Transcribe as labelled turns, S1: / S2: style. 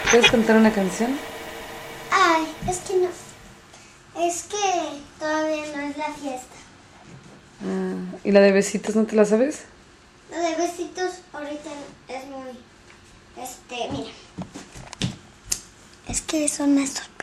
S1: ¿Puedes cantar una canción?
S2: Ay, es que no. Es que todavía no es la fiesta.
S1: ¿Y la de besitos no te la sabes?
S2: La de besitos ahorita es muy... Mira. Es que son estos.